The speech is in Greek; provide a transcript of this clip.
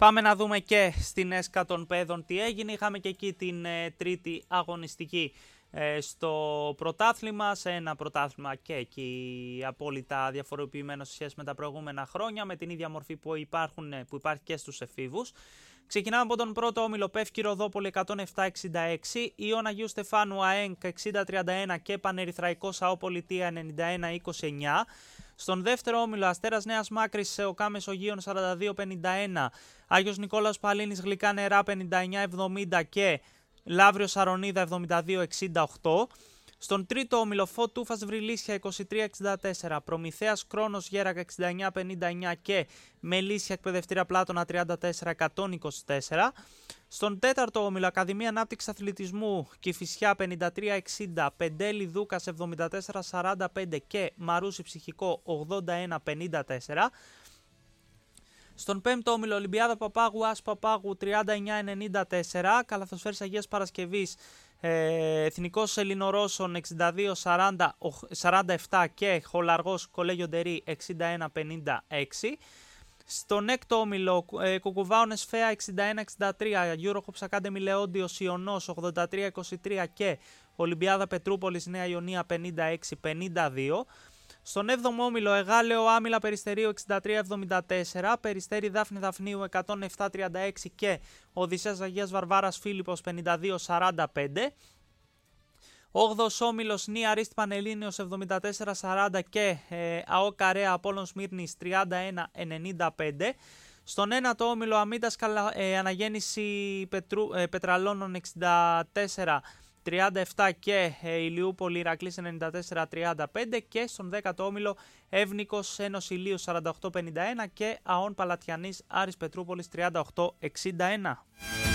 Πάμε να δούμε και στην ΕΣΚΑ των Παιδών τι έγινε. Είχαμε και εκεί την τρίτη αγωνιστική στο πρωτάθλημα, σε ένα πρωτάθλημα και εκεί απόλυτα διαφοροποιημένο σε σχέση με τα προηγούμενα χρόνια, με την ίδια μορφή που υπάρχει και στους εφήβους. Ξεκινάμε από τον πρώτο όμιλο, Πεύκη Ροδόπολη 107-66, Ιων Αγίου Στεφάνου ΑΕΚ 60-31 και Πανερυθραϊκός ΑΟ Πολιτεία 91-29. Στον δεύτερο όμιλο, Αστέρας Νέας Μάκρης ΟΚΑ Μεσογείων 42-51, Άγιος Νικόλαος Παλίνης Γλυκά Νερά 59-70 και Λαύριο Σαρονίδα 72-68. Στον τρίτο όμιλο, Φώτ Τούφας Βρυλίσια 23-64, Προμηθέας Κρόνος Γέρακα 69-59 και Μελίσια Εκπαιδευτήρα Πλάτωνα 34-124. Στον τέταρτο όμιλο, Ακαδημία Ανάπτυξης Αθλητισμού Κηφισιά 53-60, Πεντέλη Δούκας 74-45 και Μαρούσι Ψυχικό 81-54. Στον πέμπτο όμιλο, Ολυμπιάδα Παπάγου Άσ Παπάγου 39-94, Καλαθοσφαίρης Αγίας Παρασκευής Εθνικός Ελληνορώσων 62-47 και Χολαργός Κολέγιο Ντερί 61-56. Στον έκτο όμιλο, Κουκουβάων Εσφαία 61-63, Eurohops Academy Λεόντιος Ιωνός 83-23 και Ολυμπιάδα Πετρούπολης Νέα Ιωνία 56-52. Στον 7ο όμιλο, Εγάλεο Άμυλα Περιστερίου 63-74, Περιστέρι Δάφνη Δαφνίου 107-36 και Οδυσσέας Αγίας Βαρβάρας Φίλιππος 52-45. 8ος όμιλος, Νία Αρίστη Πανελλήνιος 74-40 και ΑΟ Καρέα Απόλλων Σμύρνης 31-95. Στον 9ο όμιλο, Αμύντας Αναγέννηση Πετραλώνων 64-37 και Ηλιούπολη Ηρακλής 94-35 και στον 10ο όμιλο, Εύνικος Ένωση Ηλίου 48-51 και ΑΟΝ Παλατιανής Άρης Πετρούπολης 38-61.